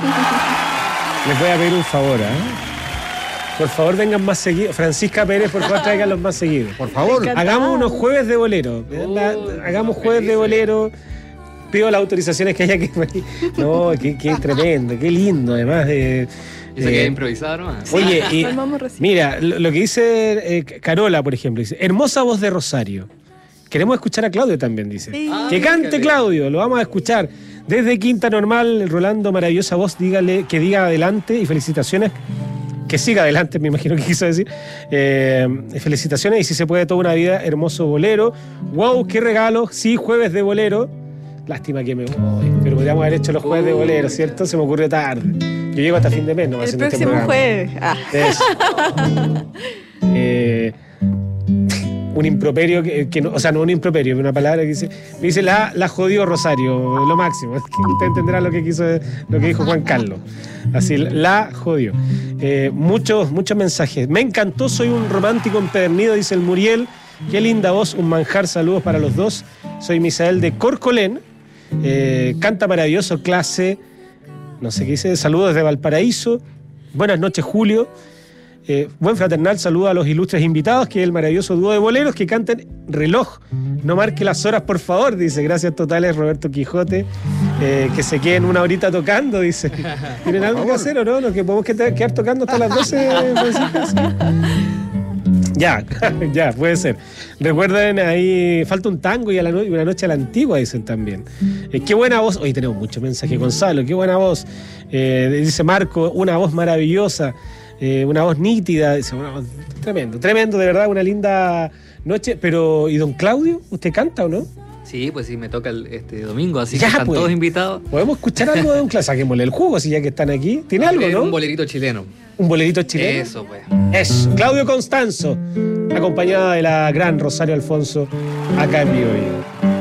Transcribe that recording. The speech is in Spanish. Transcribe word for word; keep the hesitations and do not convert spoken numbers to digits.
Les voy a pedir un favor, ¿eh? Por favor, vengan más seguidos. Francisca Pérez, por favor, tráiganlos más seguidos. Por favor. Hagamos unos jueves de bolero. La, hagamos jueves de bolero. Pido las autorizaciones que haya que... No, qué, qué tremendo, qué lindo, además de... Eso eh, que improvisado, ¿no? Oye, y, mira, lo, lo que dice eh, Carola, por ejemplo, dice, hermosa voz de Rosario. Queremos escuchar a Claudio también, dice. Sí. Que cante Claudio, lo vamos a escuchar. Desde Quinta Normal, el Rolando, maravillosa voz, dígale, que diga adelante y felicitaciones. Que siga adelante, me imagino que quiso decir. Eh, felicitaciones y si se puede toda una vida, hermoso bolero. Wow, qué regalo. Sí, jueves de bolero. Lástima que me voy, pero podríamos haber hecho los jueves de bolero, ¿cierto? Se me ocurrió tarde. Yo llego hasta fin de mes, ¿no? El próximo este jueves. Ah. eh, un improperio, que, que no, o sea, no un improperio, una palabra que dice, me dice la, la jodió Rosario, lo máximo. Es que usted entenderá lo que quiso, lo que dijo Juan Carlos. Así, la jodió. Eh, muchos, muchos mensajes. Me encantó, soy un romántico empedernido, dice el Muriel. Qué linda voz, un manjar, saludos para los dos. Soy Misael de Corcolén. Eh, canta maravilloso, clase. No sé qué dice. Saludos desde Valparaíso. Buenas noches, Julio. Eh, buen fraternal saludo a los ilustres invitados, que es el maravilloso dúo de boleros que canten Reloj. No marque las horas, por favor, dice. Gracias totales, Roberto Quijote. Eh, que se queden una horita tocando, dice. ¿Tienen algo que hacer o no? ¿No? ¿Que podemos quedar tocando hasta las doce? Ya, ya, puede ser. Recuerden, ahí falta un tango y a la no- una noche a la antigua, dicen también. Eh, qué buena voz. Hoy tenemos muchos mensajes, Gonzalo. Qué buena voz. Eh, dice Marco, una voz maravillosa. Eh, una voz nítida. Dice, una voz tremendo, tremendo, de verdad, una linda noche. Pero, ¿y don Claudio? ¿Usted canta o no? Sí, pues sí, me toca el, este domingo, así Ya, que están pues. todos invitados. ¿Podemos escuchar algo de don Claudio? Saquémosle el jugo, si ya que están aquí. ¿Tiene algo, no? Un bolerito chileno. Un bolerito chileno. Eso, pues. Eso. Claudio Constanzo, acompañada de la gran Rosario Alfonso, acá en Vivo Vivo.